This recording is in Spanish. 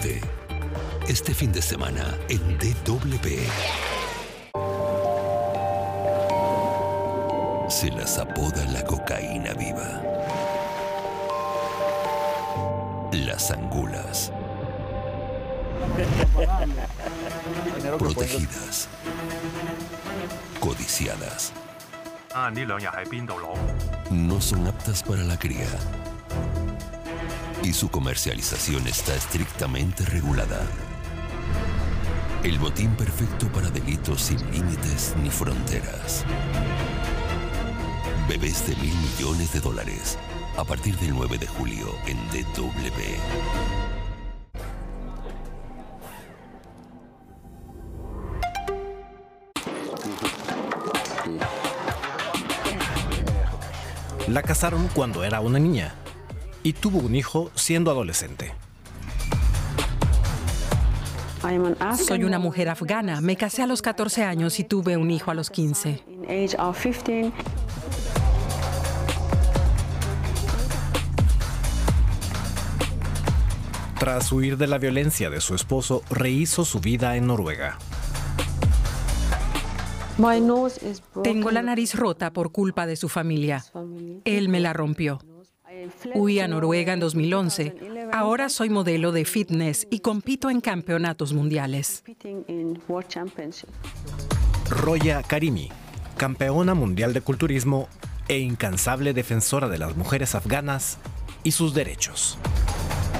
muerte. Este fin de semana en DW. Se las apoda la cocaína viva. Las angulas. Protegidas. Codiciadas. No son aptas para la cría. Y su comercialización está estrictamente regulada. El botín perfecto para delitos sin límites ni fronteras. Bebés de $1.000 millones a partir del 9 de julio en DW. La casaron cuando era una niña y tuvo un hijo siendo adolescente. Soy una mujer afgana. Me casé a los 14 años y tuve un hijo a los 15. Tras huir de la violencia de su esposo, rehizo su vida en Noruega. Tengo la nariz rota por culpa de su familia. Él me la rompió. Huí a Noruega en 2011. Ahora soy modelo de fitness y compito en campeonatos mundiales. Roya Karimi, campeona mundial de culturismo e incansable defensora de las mujeres afganas y sus derechos.